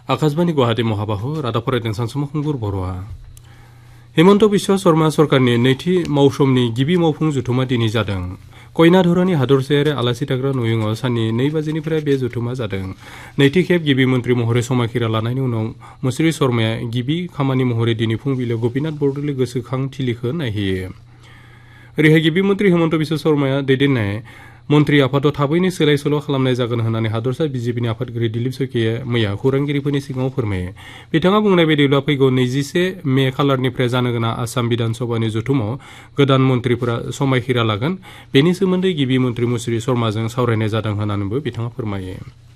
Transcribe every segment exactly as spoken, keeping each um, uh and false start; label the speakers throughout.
Speaker 1: आकाशबाणी गुवाहाटी महाबाहु रादाब फरायदों सानसुमा खुंगुर बर'आ हेमन्त बिश्व शर्मा सरकारनि नैथि मौसुमनि गिबि मावफुं जथुमा दिनै जादों। कयनाधरानि हादरसायारि आलासि थाग्रा न'यङाव साननि नै बाजिनिफ्राय बे जथुमा जादों। नैथि खेब गिबि मन्त्रि महरै समायखिरा लानायनि उनाव मुस्रि शर्माया गिबि खामानि महरै दिनै फुंबिलियाव गपिनाथ बरदलै गोसोखां थिलिखौ नायहैयो। ओरैहाय गिबि मन्त्रि हेमन्त बिश्व शर्माया दैदेननाय मन्त्रि आफादाव थाबैनो सोलाय सोल' खालामनाय जागोन होननानै हादरसा बिजेपिनि आफादगिरि दिलीप सैखिया मैया खौरांगिरिफोरनि सिगाङाव फोरमायो। बिथाङा बुंनाय बायदिब्ला फैगौ नैजिसे मे खालारनिफ्राय जानो गोनां आसाम बिधान सभानि जथुमाव गोदान मन्त्रिफोरा समायखिरा लागोन। बेनि सोमोन्दै गिबि मन्त्रि मुस्रि शर्माजों सावरायनाय जादों होननानैबो बिथाङा फोरमायो।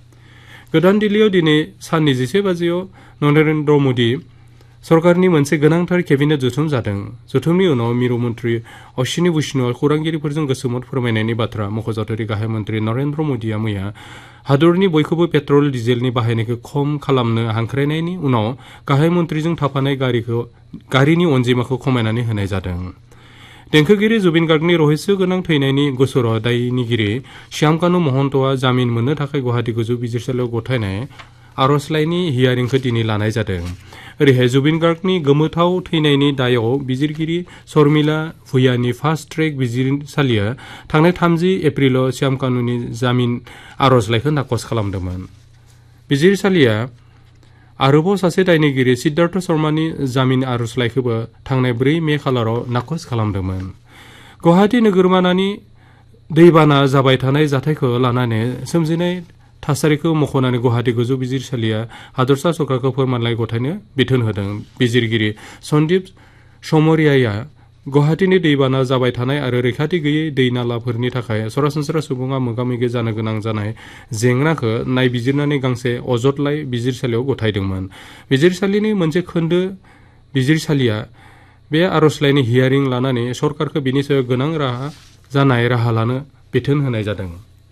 Speaker 1: गोदान दिल्लीयाव दिनै साननि जिसे बाजियाव नरेन्द्र मदि सरकारनि मोनसे गोनांथार केबिनेट जथुम जादों। जथुमनि उनाव मिरु मन्त्रि अश्विनी वैष्णवआ खौरांगिरिफोरजों गोसोमोत फोरमायनायनि बाथ्रा मख'जाथावदि गाहाय मन्त्रि नरेन्द्र मदिया मैया हादरनि बयखौबो पेट्रल डिजेलनि बाहायनायखौ खम खालामनो हांख्रायनायनि उनाव गाहाय मन्त्रिजों थाफानाय गारिखौ गारिनि अनजिमाखौ खमायनानै होनाय जादों। देंखोगिरि जुबिन गार्गनि रहस्य गोनां थैनायनि गसराव दायनिगिरि श्यामकानु महन्तआ जामिन मोननो थाखाय गुवाहाटी गोजौ बिजिरसालियाव गथायनाय आर'जलाइनि हियारिंखौ दिनै लानाय जादों। ओरैहाय जुबिन गार्गनि गोमोथाव थैनायनि दायाव बिजिरगिरि शर्मिला भुयानि फास्ट ट्रेक बिजिरसालिया थांनाय थामजि एप्रिलाव श्यामकानुनि जामिन आर'जलाइखौ नाकच खालामदोंमोन। बिजिरसालिया आरोबाव सासे दायनिगिरि सिद्धार्थ शर्मानि जामिन आर'जलाइखौबो थांनाय ब्रै मे खालाराव नाकच खालामदोंमोन। गुवाहाटी नोगोरमानि दैबाना जाबाय थानाय जाथायखौ लानानै सोमजिनाय थासारिखौ मख'नानै गुवाहाटी गोजौ बिजिरसालिया हादरसा सरकारखौ फोरमानलाइ गथायनो बिथोन होदों। बिजिरगिरि सन्दीप समरियाया गुवाहाटीनि दैबाना जाबाय थानाय आरो रैखाथि गैयै दै नालाफोरनि थाखाय सरासनस्रा सुबुङा मोगा मोगि जानो गोनां जानाय जेंनाखौ नायबिजिरनानै गांसे अजदलाइ बिजिरसालियाव गथायदोंमोन। बिजिरसालिनि मोनसे खोन्दो बिजिरसालिया बे आर'जलाइनि हियारिं लानानै सरकारखौ बिनि सायाव गोनां राहा जानाय राहा लानो बिथोन होनाय जादों।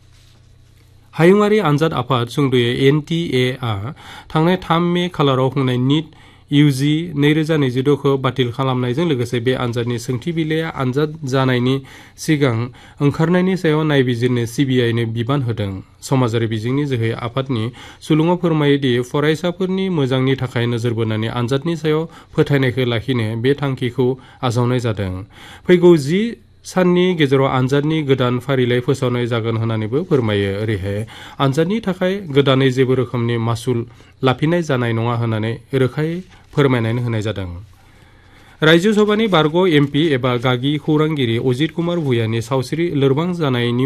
Speaker 1: हायुङारि आनजाद आफाद सुंद'यै एन टि ए आ थांनाय थाम मे खालाराव खुंनाय निट इउजि नैरोजा नैजिद'खौ बातिल खालामनायजों लोगोसे बे आनजादनि सोंथि बिलाइया आनजाद जानायनि सिगां ओंखारनायनि सायाव नायबिजिरनो सिबिआइनो बिबान होदों। समाजारि बिजोंनि जोहै आफादनि सुलुङाव फोरमायोदि फरायसाफोरनि मोजांनि थाखाय नोजोर बोनानै आनजादनि सायाव फोथायनायखौ लाखिनो बे थांखिखौ आजावनाय जादों। फैगौ जि साननि गेजेराव आनजादनि गोदान फारिलाइ फोसावनाय जागोन होननानैबो फोरमायो। ओरैहाय आनजादनि थाखाय गोदानै जेबो रोखोमनि मासुल लाफिनाय जानाय नङा होननानै रोखायै फोरमायनानै होनाय जादों। रायजो सभानि बारग' एमपि एबा गागि खौरांगिरि अजित कुमार भुयानि सावस्रि लोरबां जानायनि